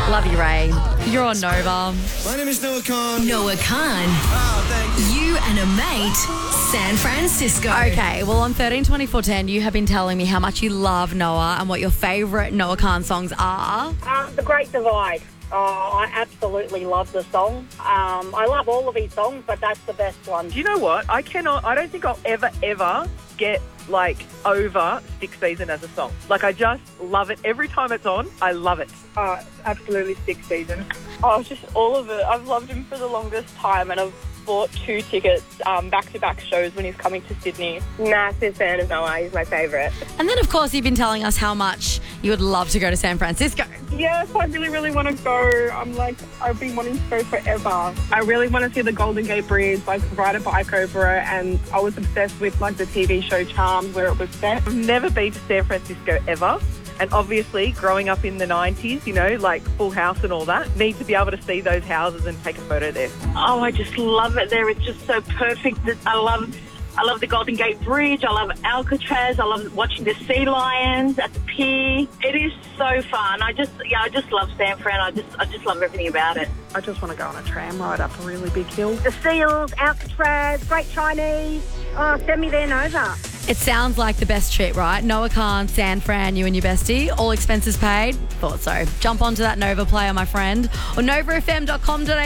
Love you, Ray. You're on Nova. My name is Noah Khan. Noah Khan. Oh, thank you. You and a mate, San Francisco. Okay, well, on 13-24-10, you have been telling me how much you love Noah and what your favourite Noah Khan songs are. The Great Divide. Oh, I absolutely love the song. I love all of his songs, but that's the best one. Do you know what? I don't think I'll ever get, over Stick Season as a song. I just love it. Every time it's on, I love it. Absolutely Stick Season. Oh, just all of it. I've loved him for the longest time, and I've bought 2 tickets, back-to-back shows when he's coming to Sydney. Massive fan of Noah. He's my favourite. And then, of course, you've been telling us how much you would love to go to San Francisco. Yes, I really want to go. I've been wanting to go forever. I really want to see the Golden Gate Bridge, ride a bike over it, and I was obsessed with, the TV show Charmed where it was set. I've never been to San Francisco ever. And obviously, growing up in the 90s, Full House and all that, need to be able to see those houses and take a photo there. Oh, I just love it there. It's just so perfect. I love the Golden Gate Bridge. I love Alcatraz. I love watching the sea lions at the pier. It is so fun. I just love San Fran. I just love everything about it. I just want to go on a tram ride up a really big hill. The seals, Alcatraz, Great Chinese. Oh, send me there, Nova. It sounds like the best trip, right? Noah Khan, San Fran, you and your bestie, all expenses paid. Thought so. Jump onto that Nova player, my friend, or novafm.com.au.